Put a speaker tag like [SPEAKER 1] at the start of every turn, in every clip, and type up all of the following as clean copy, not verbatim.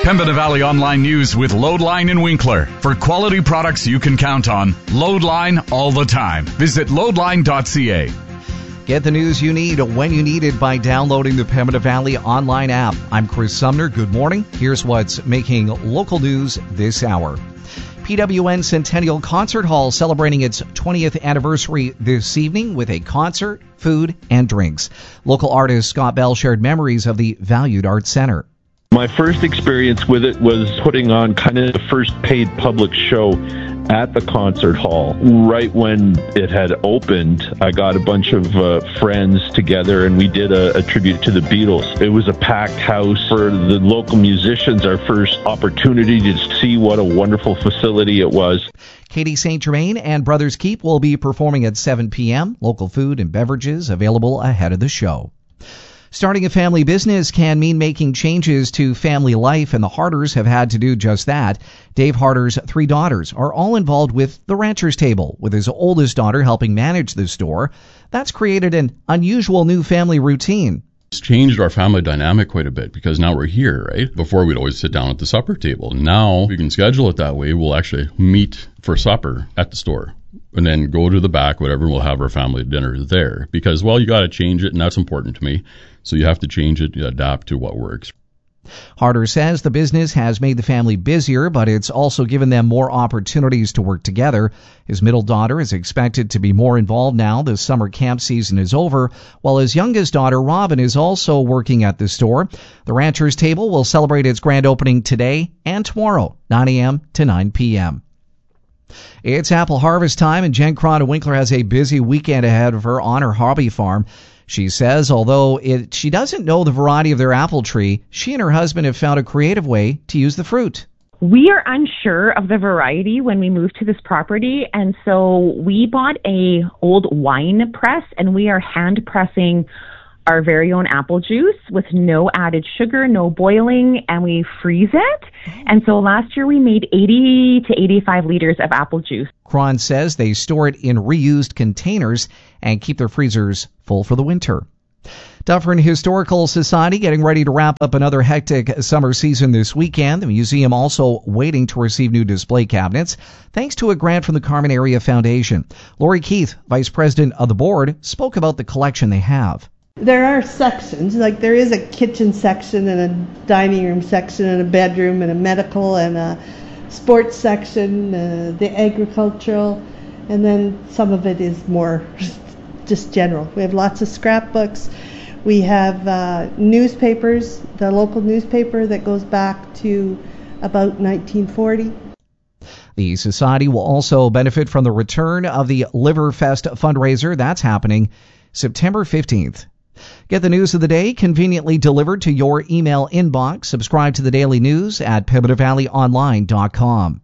[SPEAKER 1] Pembina Valley Online News with Loadline in Winkler. For quality products you can count on, Loadline all the time. Visit loadline.ca.
[SPEAKER 2] Get the news you need when you need it by downloading the Pembina Valley Online app. I'm Chris Sumner. Good morning. Here's what's making local news this hour. PWN Centennial Concert Hall celebrating its 20th anniversary this evening with a concert, food, and drinks. Local artist Scott Bell shared memories of the valued Arts Center.
[SPEAKER 3] My first experience with it was putting on kind of the first paid public show at the concert hall. Right when it had opened, I got a bunch of friends together and we did a tribute to the Beatles. It was a packed house for the local musicians, our first opportunity to see what a wonderful facility it was.
[SPEAKER 2] Katie St. Germain and Brothers Keep will be performing at 7 p.m. Local food and beverages available ahead of the show. Starting a family business can mean making changes to family life, and the Harders have had to do just that. Dave Harder's 3 daughters are all involved with the Rancher's Table, with his oldest daughter helping manage the store. That's created an unusual new family routine.
[SPEAKER 4] It's changed our family dynamic quite a bit because now we're here, right? Before we'd always sit down at the supper table. Now we can schedule it that way. We'll actually meet for supper at the store and then go to the back, whatever, we'll have our family dinner there. Because, well, you got to change it, and that's important to me. So you have to change it, adapt to what works.
[SPEAKER 2] Harder says the business has made the family busier, but it's also given them more opportunities to work together. His middle daughter is expected to be more involved now the summer camp season is over, while his youngest daughter, Robin, is also working at the store. The Rancher's Table will celebrate its grand opening today and tomorrow, 9 a.m. to 9 p.m. It's apple harvest time, and Jen Cron Winkler has a busy weekend ahead of her on her hobby farm. She says although she doesn't know the variety of their apple tree, she and her husband have found a creative way to use the fruit.
[SPEAKER 5] We are unsure of the variety when we moved to this property, and so we bought a old wine press, and we are hand pressing our very own apple juice with no added sugar, no boiling, and we freeze it. And so last year we made 80 to 85 liters of apple juice.
[SPEAKER 2] Cron says they store it in reused containers and keep their freezers full for the winter. Dufferin Historical Society getting ready to wrap up another hectic summer season this weekend. The museum also waiting to receive new display cabinets, thanks to a grant from the Carmen Area Foundation. Lori Keith, Vice President of the board, spoke about the collection they have.
[SPEAKER 6] There are sections, like there is a kitchen section and a dining room section and a bedroom and a medical and a sports section, the agricultural, and then some of it is more just general. We have lots of scrapbooks. We have newspapers, the local newspaper that goes back to about 1940.
[SPEAKER 2] The Society will also benefit from the return of the Liverfest fundraiser. That's happening September 15th. Get the news of the day conveniently delivered to your email inbox. Subscribe to the Daily News at PembinaValleyOnline.com.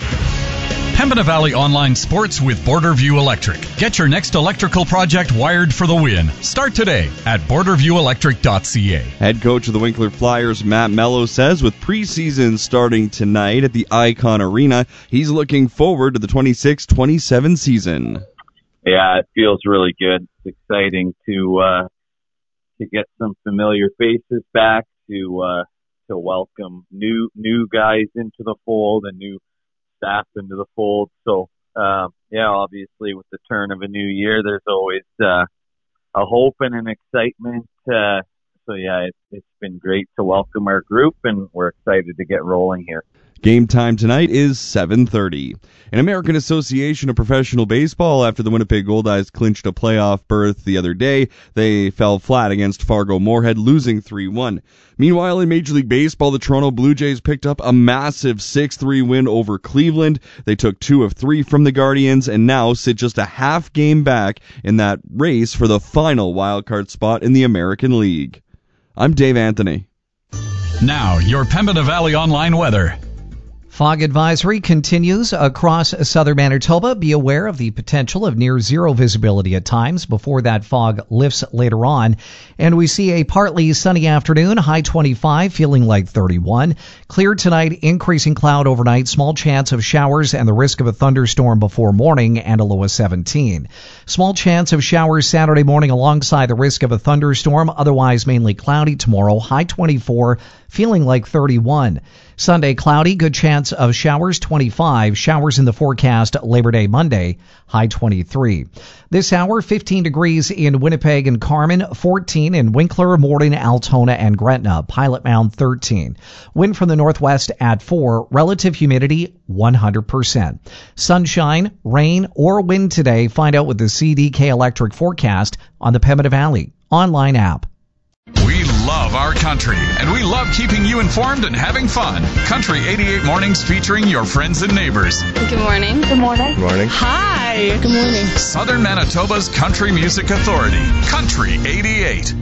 [SPEAKER 1] Pembina Valley Online Sports with Borderview Electric. Get your next electrical project wired for the win. Start today at borderviewelectric.ca.
[SPEAKER 7] Head coach of the Winkler Flyers, Matt Mello, says with preseason starting tonight at the Icon Arena, he's looking forward to the 26-27 season.
[SPEAKER 8] Yeah, it feels really good. It's exciting to get some familiar faces back, to welcome new guys into the fold and new staff into the fold. So, obviously with the turn of a new year, there's always a hope and an excitement. It's been great to welcome our group, and we're excited to get rolling here.
[SPEAKER 7] Game time tonight is 7:30. An American Association of Professional Baseball, after the Winnipeg Goldeyes clinched a playoff berth the other day, they fell flat against Fargo-Moorhead, losing 3-1. Meanwhile, in Major League Baseball, the Toronto Blue Jays picked up a massive 6-3 win over Cleveland. They took 2 of 3 from the Guardians and now sit just a half game back in that race for the final wildcard spot in the American League. I'm Dave Anthony.
[SPEAKER 1] Now, your Pembina Valley Online weather.
[SPEAKER 2] Fog advisory continues across southern Manitoba. Be aware of the potential of near zero visibility at times before that fog lifts later on. And we see a partly sunny afternoon, high 25, feeling like 31. Clear tonight, increasing cloud overnight, small chance of showers and the risk of a thunderstorm before morning, and a low of 17. Small chance of showers Saturday morning alongside the risk of a thunderstorm, otherwise mainly cloudy tomorrow, high 24, feeling like 31. Sunday cloudy, good chance of showers 25. Showers in the forecast Labor Day Monday, high 23. This hour, 15 degrees in Winnipeg and Carman, 14 in Winkler, Morden, Altona, and Gretna. Pilot Mound 13. Wind from the northwest at 4. Relative humidity 100%. Sunshine, rain, or wind today. Find out with the CDK Electric forecast on the Pembina Valley online app.
[SPEAKER 1] We love our country, and we love keeping you informed and having fun. Country 88 Mornings featuring your friends and neighbors.
[SPEAKER 9] Good morning.
[SPEAKER 10] Good morning.
[SPEAKER 7] Good morning.
[SPEAKER 9] Hi.
[SPEAKER 10] Good morning.
[SPEAKER 1] Southern Manitoba's Country Music Authority. Country 88.